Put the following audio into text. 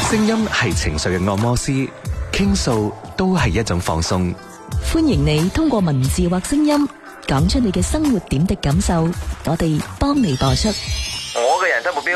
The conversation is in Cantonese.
聲音係情緒嘅按摩師，傾訴都係一種放鬆。 歡迎你通過文字或聲音講出你嘅生活點滴感受，我哋幫你播出。 我嘅人生目標